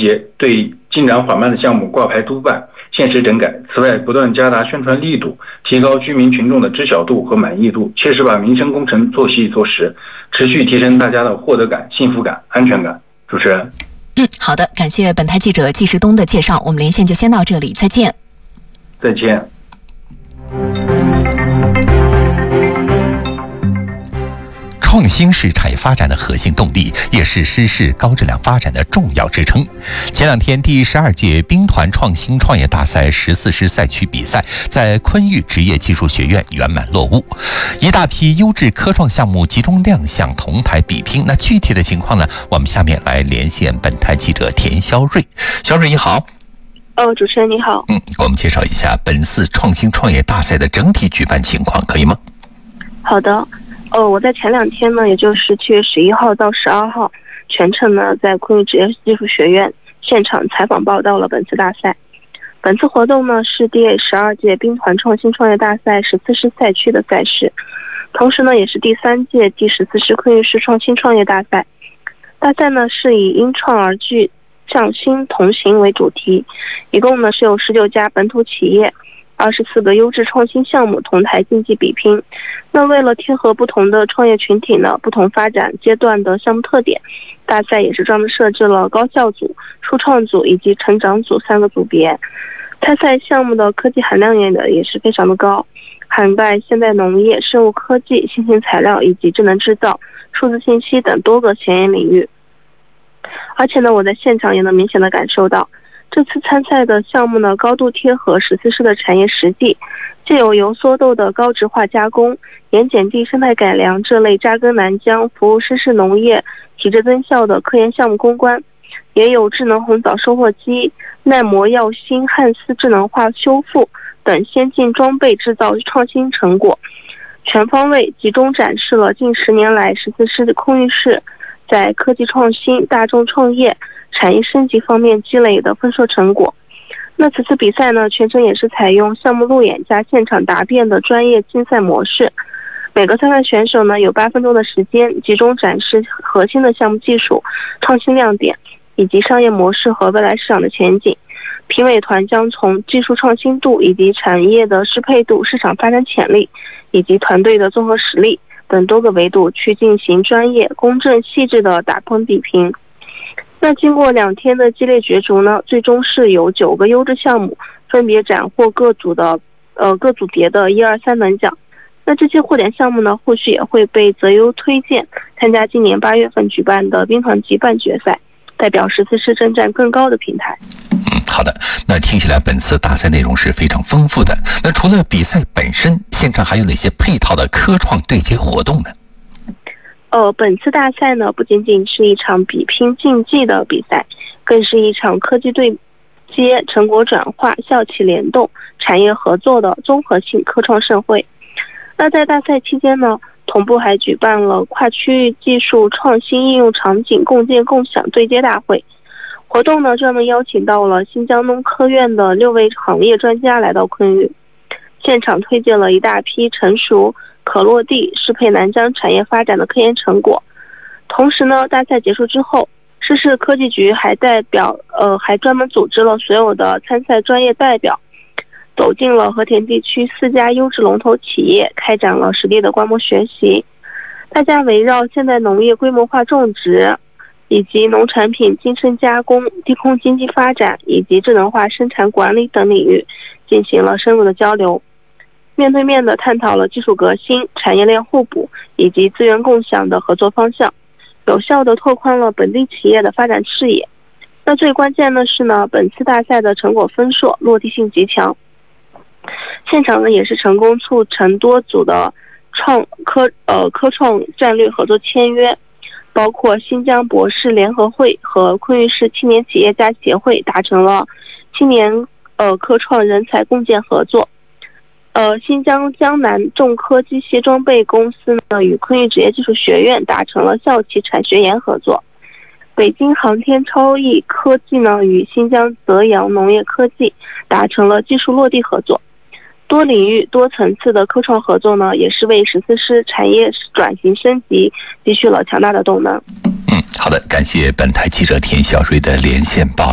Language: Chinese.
节对进展缓慢的项目挂牌督办、限时整改。此外，不断加大宣传力度，提高居民群众的知晓度和满意度，切实把民生工程做细做实，持续提升大家的获得感、幸福感、安全感。主持人。 好的，感谢本台记者纪世东的介绍，我们连线就先到这里，再见。 再见。 创新是产业发展的核心动力，也是实施高质量发展的重要支撑。前两天，第12届兵团创新创业大赛14师赛区比赛在昆玉职业技术学院圆满落幕，一大批优质科创项目集中亮相，同台比拼。那具体的情况呢？我们下面来连线本台记者田肖瑞。肖瑞，你好。 主持人你好。 给我们介绍一下本次创新创业大赛的整体举办情况，可以吗？ 好的。我在前两天呢，也就是7月11号到12号，全程呢在昆玉职业技术学院现场采访报道了本次大赛。本次活动呢是第12届兵团创新创业大赛14师赛区的赛事，同时呢也是第3届第14师昆玉市创新创业大赛。大赛呢是以因创而聚、匠心同行为主题，一共呢是有19家本土企业、24个优质创新项目同台竞技比拼。那为了贴合不同的创业群体呢、不同发展阶段的项目特点，大赛也是专门设置了高校组、初创组以及成长组3个组别。参赛项目的科技含量也是非常的高，涵盖现代农业、生物科技、新型材料以及智能制造、数字信息等多个前沿领域。而且呢，我在现场也能明显的感受到，这次参赛的项目呢，高度贴合14师的产业实际，既有由蓑豆的高质化加工、盐碱地生态改良这类扎根南疆、服务湿式农业、体质增效的科研项目攻关，也有智能红枣收获机、耐磨药芯焊丝智能化修复等先进装备制造创新成果，全方位集中展示了近10年来14师的昆玉市在科技创新、大众创业、产业升级方面积累的丰硕成果。那此次比赛呢，全程也是采用项目路演加现场答辩的专业竞赛模式。每个参赛选手呢有8分钟的时间，集中展示核心的项目技术、创新亮点以及商业模式和未来市场的前景。评委团将从技术创新度以及产业的适配度、市场发展潜力以及团队的综合实力等多个维度去进行专业、公正、细致的打分比评。那经过2天的激烈角逐呢，最终是有9个优质项目分别斩获各组别的1、2、3等奖。那这些获奖项目呢，后续也会被择优推荐参加今年8月份举办的兵团级半决赛，代表14师征战更高的平台。 好的，那听起来本次大赛内容是非常丰富的。那除了比赛本身，现场还有哪些配套的科创对接活动呢？ 本次大赛呢，不仅仅是一场比拼竞技的比赛，更是一场科技对接、成果转化、校企联动、产业合作的综合性科创盛会。那在大赛期间呢，同步还举办了跨区域技术创新应用场景共建共享对接大会。活动呢，专门邀请到了新疆农科院的6位行业专家来到昆玉，现场推荐了一大批成熟、可落地、适配南疆产业发展的科研成果。同时呢，大赛结束之后，市市科技局还专门组织了所有的参赛专业代表，走进了和田地区4家优质龙头企业，开展了实地的观摩学习。大家围绕现代农业规模化种植以及农产品精深加工、低空经济发展以及智能化生产管理等领域进行了深入的交流，面对面的探讨了技术革新、产业链互补以及资源共享的合作方向，有效的拓宽了本地企业的发展视野。那最关键的是呢，本次大赛的成果丰硕，落地性极强。现场呢也是成功促成多组的科创战略合作签约，包括新疆博士联合会和昆玉市青年企业家协会达成了青年科创人才共建合作。新疆江南重科机械装备公司呢与昆玉职业技术学院达成了校企产学研合作。北京航天超易科技呢与新疆泽阳农业科技达成了技术落地合作。多领域多层次的科创合作呢，也是为14师产业转型升级积蓄了强大的动能。 好的，感谢本台记者田小瑞的连线报道。